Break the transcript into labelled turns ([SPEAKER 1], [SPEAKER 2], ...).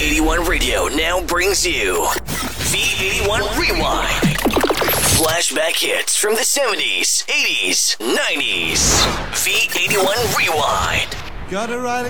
[SPEAKER 1] V81 Radio now brings you V81 Rewind. Flashback hits from the 70s, 80s, 90s. V81 Rewind.
[SPEAKER 2] Gotta write a